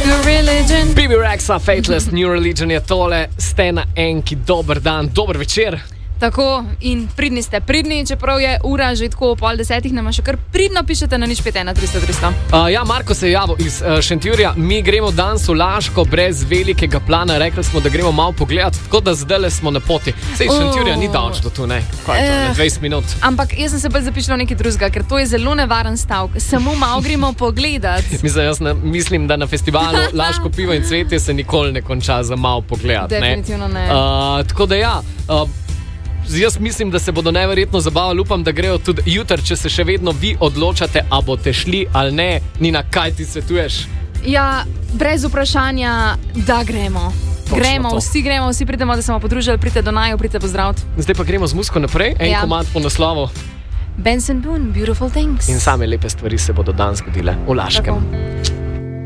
New Religion. BB Rexa, Fateless, New Religion je tole, ste na enki, dober dan, dober večer. Tako, in pridni ste, čeprav je ura že tako 9:30, nama še kar pridno pišete na 051 300. Ja, Marko se je javil iz Šentjurja, mi gremo danes v Laško brez velikega plana, rekli smo, da gremo malo pogledati, tako da zdaj smo na poti. Sej Šentjurja ni daleč do tu, ne? Kaj je to, 20 minut? Ampak jaz sem se bolj zapišla nekaj drugega, ker to je zelo nevaren stavek, samo malo gremo pogledati. Mislim, da na festivalu Laško pivo in cvetje se nikoli ne konča za malo pogledati. Definitivno ne. Tako da ja, jaz mislim, da se bodo neverjetno zabavali, upam, da grejo tudi jutri, če se še vedno vi odločate, a boste šli ali ne. Nina, kaj ti svetuješ? Ja, brez vprašanja, da gremo. Vsi pridemo, da se bomo podružili, pridite do naju, pridite pozdraviti. Zdaj pa gremo z muziko naprej, komad po naslovu. Benson Boone, Beautiful Things. In same lepe stvari se bodo danes zgodile v Laškem. Tako.